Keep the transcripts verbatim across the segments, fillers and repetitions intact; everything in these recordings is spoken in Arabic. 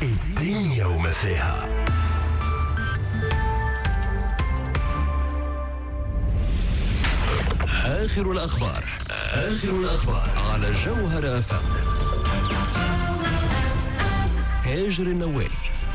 الدنيا ومساها. آخر الأخبار آخر الأخبار على جوهر أف أم. هاجر النوالي.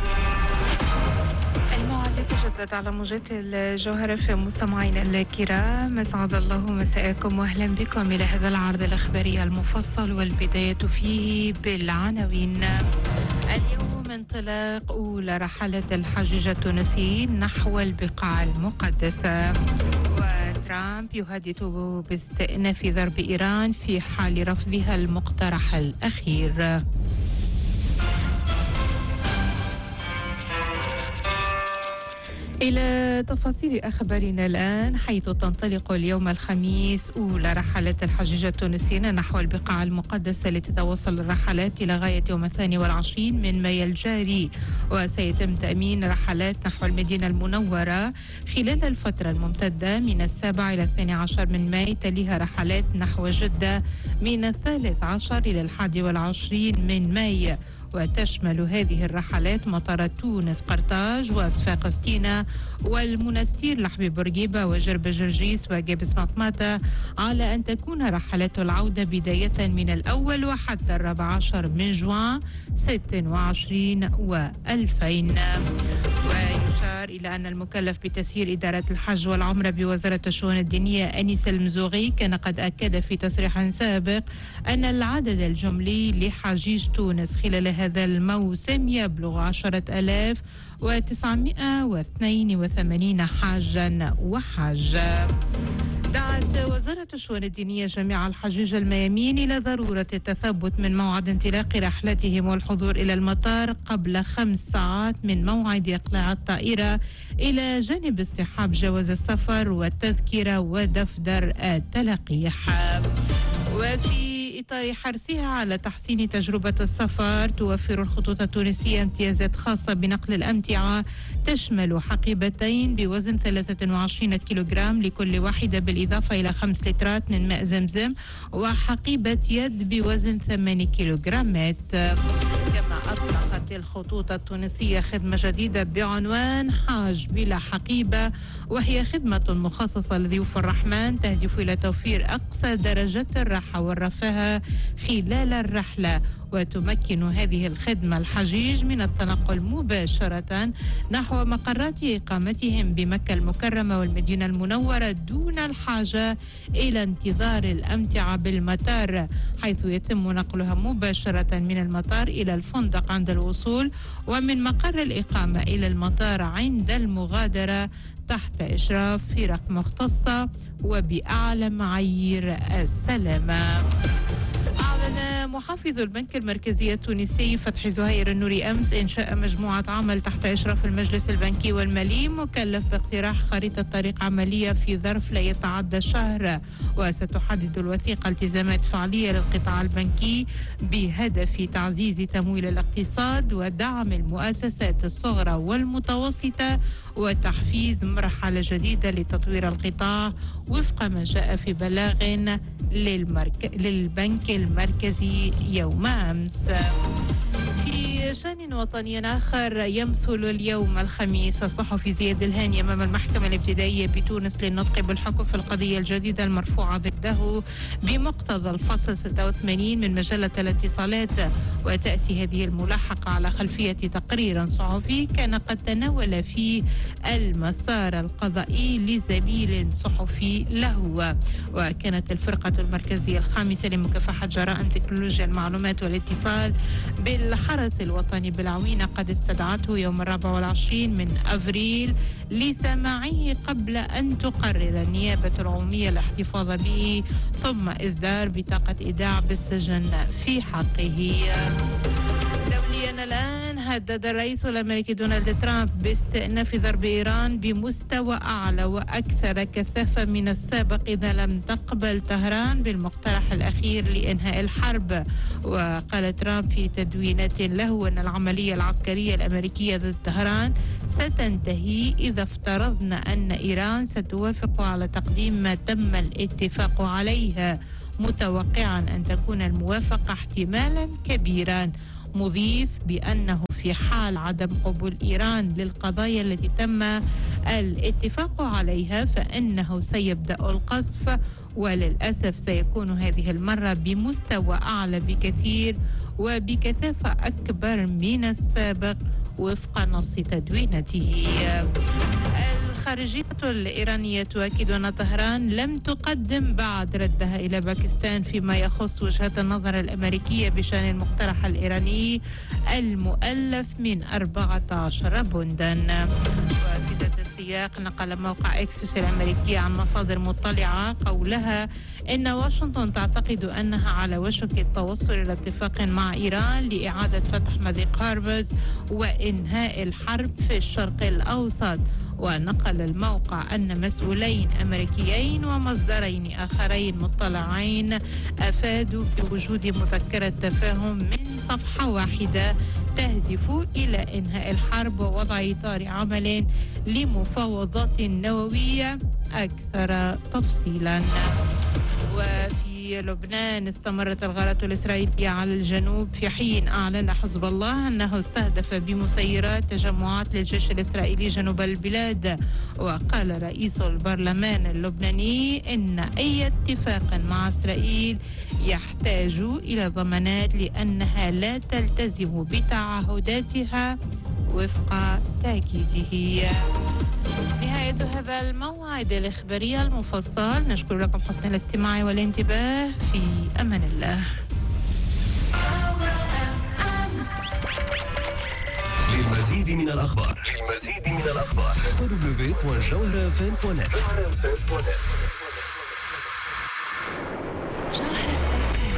الموعد يتجدد على موجات الجوهرة في مستمعينا الكرام، أسعد الله مساءكم وأهلا بكم إلى هذا العرض الإخباري المفصل، والبداية فيه بالعناوين. اليوم انطلاق أولى رحلات الحجيج التونسيين نحو البقاع المقدسة، وترامب يهدد باستئناف ضرب إيران في حال رفضها المقترح الأخير. إلى تفاصيل أخبارنا الآن، حيث تنطلق اليوم الخميس أولى رحلات الحجيج التونسيين نحو البقاع المقدسة، لتتواصل الرحلات إلى غاية يوم الثاني والعشرين من مايو الجاري، وسيتم تأمين رحلات نحو المدينة المنورة خلال الفترة الممتدة من السابع إلى الثاني عشر من ماي، تليها رحلات نحو جدة من الثالث عشر إلى الحادي والعشرين من ماي. وتشمل هذه الرحلات مطار تونس قرطاج وصفاقس سينا والمنستير لحبيب بورقيبة وجرب جرجيس وجابس مطماطة، على أن تكون رحلات العودة بداية من الأول وحتى الرابع عشر من جوان ستة وعشرين وألفين. ويشار إلى أن المكلف بتسيير إدارة الحج والعمرة بوزارة الشؤون الدينية أنيس المزوغي كان قد أكد في تصريح سابق أن العدد الجملي لحجيج تونس خلال هذا الموسم يبلغ عشرة آلاف وتسعمائة واثنين وثمانين حاجا وحاجة. دعت وزارة الشؤون الدينية جميع الحجيج الميامين إلى ضرورة التثبت من موعد انطلاق رحلتهم والحضور إلى المطار قبل خمس ساعات من موعد إقلاع الطائرة، إلى جانب اصطحاب جواز السفر والتذكرة ودفتر التلقيح. وفي إطار حرصها على تحسين تجربة السفر، توفر الخطوط التونسية امتيازات خاصة بنقل الأمتعة تشمل حقيبتين بوزن ثلاثة وعشرين كيلوغرام لكل واحدة، بالإضافة إلى خمس لترات من ماء زمزم، وحقيبة يد بوزن ثمانية كيلوغرامات. كما أطلقت الخطوط التونسية خدمة جديدة بعنوان حاج بلا حقيبة، وهي خدمة مخصصة لضيوف الرحمن تهدف إلى توفير أقصى درجات الراحة والرفاهة خلال الرحلة، وتمكن هذه الخدمة الحجيج من التنقل مباشرة نحو مقرات إقامتهم بمكة المكرمة والمدينة المنورة دون الحاجة إلى انتظار الأمتعة بالمطار، حيث يتم نقلها مباشرة من المطار إلى الفندق عند الوصول، ومن مقر الإقامة إلى المطار عند المغادرة، تحت إشراف فرق مختصة وبأعلى معايير السلامة. أعلن محافظ البنك المركزي التونسي فتحي زهير النوري أمس إنشاء مجموعة عمل تحت إشراف المجلس البنكي والمالي، مكلف باقتراح خريطة طريق عملية في ظرف لا يتعدى شهر، وستحدد الوثيقة التزامات فعلية للقطاع البنكي بهدف تعزيز تمويل الاقتصاد ودعم المؤسسات الصغرى والمتوسطة، وتحفيز مرحلة جديدة لتطوير القطاع وفق ما جاء في بلاغ للمرك... للبنك المركزي يوم أمس. في شأن وطني آخر، يمثل اليوم الخميس الصحفي زياد الهاني أمام المحكمة الابتدائية بتونس للنطق بالحكم في القضية الجديدة المرفوعة ضده بمقتضى الفصل ستة وثمانين من مجلة الاتصالات، وتأتي هذه الملاحقة على خلفية تقرير صحفي كان قد تناول فيه المسار القضائي لزميل صحفي له. وكانت الفرقة المركزية الخامسة لمكافحة جرائم تكنولوجيا المعلومات والاتصال بالحرس الوطني بالعوينة قد استدعته يوم الرابع والعشرين من أفريل لسماعه قبل أن تقرر النيابة العمومية الاحتفاظ به، ثم إصدار بطاقة إيداع بالسجن في حقه. دوليا الآن، هدد الرئيس الأمريكي دونالد ترامب باستئناف ضرب إيران بمستوى أعلى وأكثر كثافة من السابق إذا لم تقبل طهران بالمقترح الأخير لإنهاء الحرب. وقال ترامب في تدوينات له أن العملية العسكرية الأمريكية ضد طهران ستنتهي إذا افترضنا أن إيران ستوافق على تقديم ما تم الاتفاق عليه، متوقعا أن تكون الموافقة احتمالا كبيرا. مضيف بأنه في حال عدم قبول إيران للقضايا التي تم الاتفاق عليها فإنه سيبدأ القصف، وللأسف سيكون هذه المرة بمستوى أعلى بكثير وبكثافة أكبر من السابق وفق نص تدوينته. الخارجية الإيرانية تؤكد أن طهران لم تقدم بعد ردها إلى باكستان فيما يخص وجهة النظر الأمريكية بشأن المقترح الإيراني المؤلف من أربعة عشر بندا. وفي ذات السياق نقل موقع إكسوس الأمريكي عن مصادر مطلعة قولها إن واشنطن تعتقد أنها على وشك التوصل إلى اتفاق مع إيران لإعادة فتح مضيق هرمز وإنهاء الحرب في الشرق الأوسط. ونقل الموقع أن مسؤولين أمريكيين ومصدرين آخرين مطلعين أفادوا بوجود مذكرة تفاهم من صفحة واحدة تهدف إلى إنهاء الحرب ووضع إطار عمل لمفاوضات نووية أكثر تفصيلا. وفي لبنان استمرت الغارات الإسرائيلية على الجنوب في حين أعلن حزب الله أنه استهدف بمسيرات تجمعات للجيش الإسرائيلي جنوب البلاد. وقال رئيس البرلمان اللبناني إن أي اتفاق مع إسرائيل يحتاج إلى ضمانات لأنها لا تلتزم بتعهداتها وفق تأكيده. نهاية هذا الموعد الإخباري المفصل، نشكر لكم حسن الاستماع والانتباه. في أمان الله. للمزيد من الأخبار للمزيد من الأخبار دبليو دبليو دوت جوهرة إف إم دوت نت.